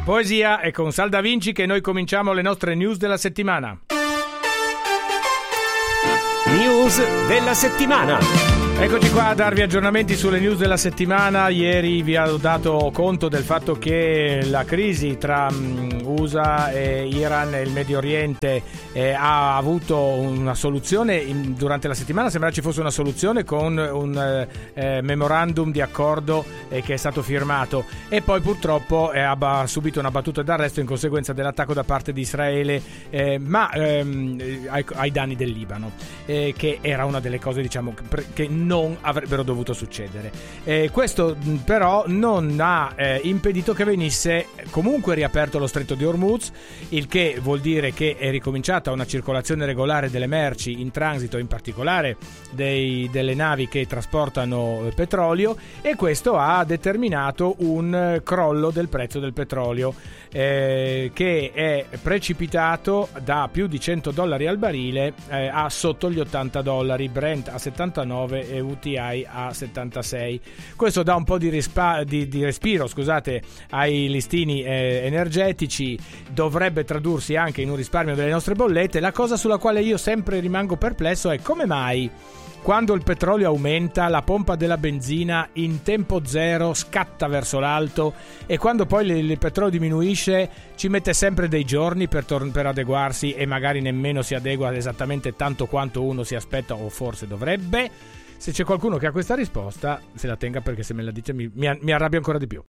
Poesia, e con Sal Da Vinci che noi cominciamo le nostre news della settimana. News della settimana. Eccoci qua a darvi aggiornamenti sulle news della settimana. Ieri vi ho dato conto del fatto che la crisi tra USA e Iran e il Medio Oriente ha avuto una soluzione. Durante la settimana sembra ci fosse una soluzione con un memorandum di accordo che è stato firmato, e poi purtroppo ha subito una battuta d'arresto in conseguenza dell'attacco da parte di Israele ai danni del Libano, che era una delle cose, diciamo, che non avrebbero dovuto succedere. Questo però non ha impedito che venisse comunque riaperto lo stretto di Hormuz, il che vuol dire che è ricominciata una circolazione regolare delle merci in transito, in particolare delle navi che trasportano petrolio, e questo ha determinato un crollo del prezzo del petrolio che è precipitato da più di $100 al barile a sotto gli $80, Brent a 79 e WTI a 76. Questo dà un po' di respiro, scusate, ai listini energetici, dovrebbe tradursi anche in un risparmio delle nostre bollette. La cosa sulla quale io sempre rimango perplesso è come mai quando il petrolio aumenta la pompa della benzina in tempo zero scatta verso l'alto, e quando poi il petrolio diminuisce ci mette sempre dei giorni per adeguarsi, e magari nemmeno si adegua esattamente tanto quanto uno si aspetta, o forse dovrebbe. Se c'è qualcuno che ha questa risposta, se la tenga, perché se me la dice mi arrabbio ancora di più.